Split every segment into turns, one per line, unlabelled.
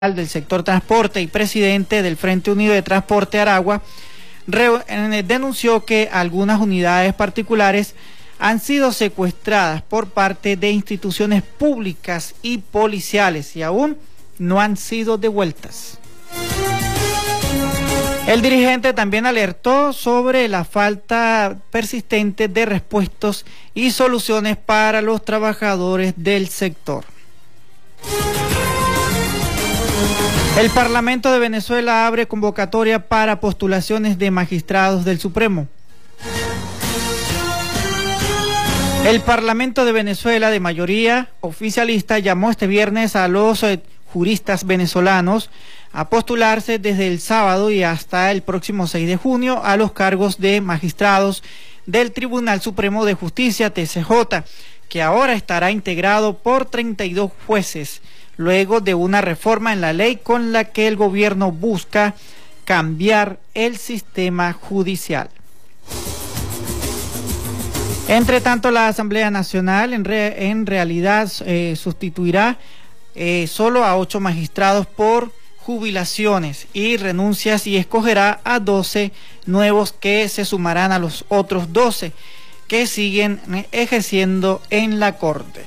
del sector transporte y presidente del Frente Unido de Transporte Aragua, denunció que algunas unidades particulares han sido secuestradas por parte de instituciones públicas y policiales y aún no han sido devueltas. El dirigente también alertó sobre la falta persistente de repuestos y soluciones para los trabajadores del sector. El Parlamento de Venezuela abre convocatoria para postulaciones de magistrados del Supremo. El Parlamento de Venezuela, de mayoría oficialista, llamó este viernes a los juristas venezolanos a postularse desde el sábado y hasta el próximo 6 de junio a los cargos de magistrados del Tribunal Supremo de Justicia, TSJ, que ahora estará integrado por 32 jueces, luego de una reforma en la ley con la que el gobierno busca cambiar el sistema judicial. Entre tanto, la Asamblea Nacional en realidad sustituirá solo a 8 magistrados por jubilaciones y renuncias y escogerá a 12 nuevos que se sumarán a los otros 12 que siguen ejerciendo en la Corte.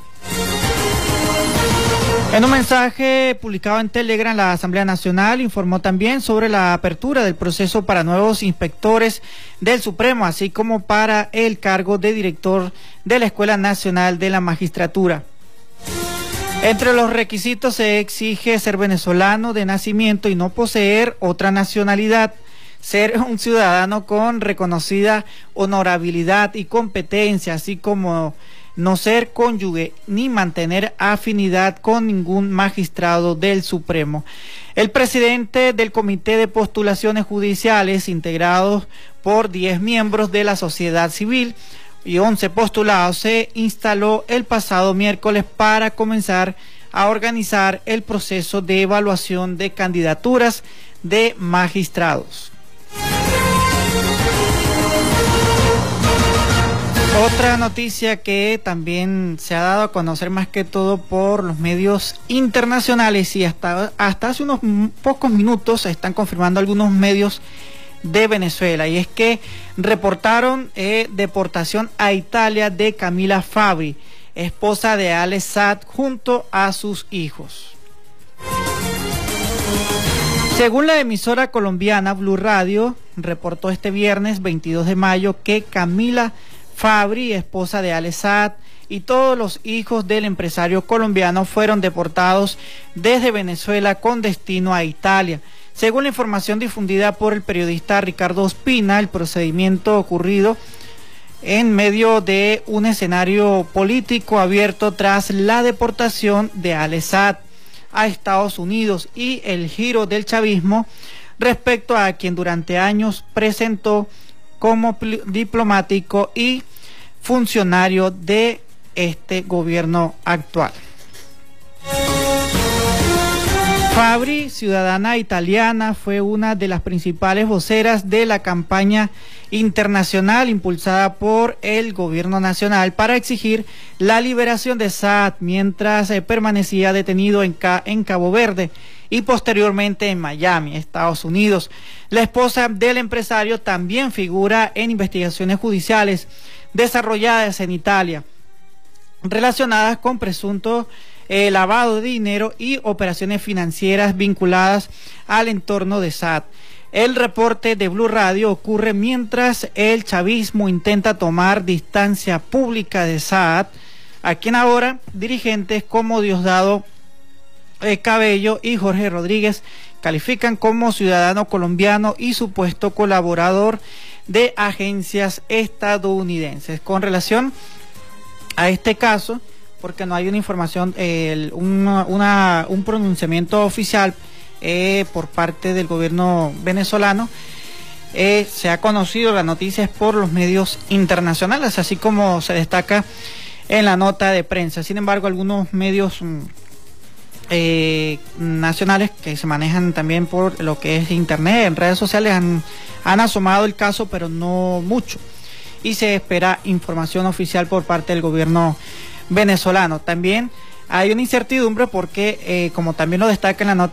En un mensaje publicado en Telegram, la Asamblea Nacional informó también sobre la apertura del proceso para nuevos inspectores del Supremo, así como para el cargo de director de la Escuela Nacional de la Magistratura. Entre los requisitos se exige ser venezolano de nacimiento y no poseer otra nacionalidad, ser un ciudadano con reconocida honorabilidad y competencia, así como no ser cónyuge ni mantener afinidad con ningún magistrado del Supremo. El presidente del Comité de Postulaciones Judiciales, integrado por 10 miembros de la sociedad civil y 11 postulados, se instaló el pasado miércoles para comenzar a organizar el proceso de evaluación de candidaturas de magistrados. Otra noticia que también se ha dado a conocer más que todo por los medios internacionales y hasta hace unos pocos minutos se están confirmando algunos medios de Venezuela, y es que reportaron deportación a Italia de Camila Fabbri, esposa de Ale Saad, junto a sus hijos. Según la emisora colombiana Blue Radio, reportó este viernes 22 de mayo que Camila Fabbri, esposa de Ale Saad, y todos los hijos del empresario colombiano fueron deportados desde Venezuela con destino a Italia. Según la información difundida por el periodista Ricardo Ospina, el procedimiento ocurrido en medio de un escenario político abierto tras la deportación de Ale Saad a Estados Unidos y el giro del chavismo respecto a quien durante años presentó como diplomático y funcionario de este gobierno actual. Fabbri, ciudadana italiana, fue una de las principales voceras de la campaña internacional impulsada por el gobierno nacional para exigir la liberación de Saad mientras permanecía detenido en Cabo Verde y posteriormente en Miami, Estados Unidos. La esposa del empresario también figura en investigaciones judiciales desarrolladas en Italia relacionadas con presunto lavado de dinero y operaciones financieras vinculadas al entorno de Saad. El reporte de Blue Radio ocurre mientras el chavismo intenta tomar distancia pública de Saad, a quien ahora dirigentes como Diosdado Cabello y Jorge Rodríguez califican como ciudadano colombiano y supuesto colaborador de agencias estadounidenses. Con relación a este caso, porque no hay una información, un pronunciamiento oficial por parte del gobierno venezolano, se ha conocido las noticias por los medios internacionales, así como se destaca en la nota de prensa. Sin embargo, algunos medios nacionales que se manejan también por lo que es internet, en redes sociales, han asomado el caso, pero no mucho, y se espera información oficial por parte del gobierno venezolano. También hay una incertidumbre porque, como también lo destaca en la nota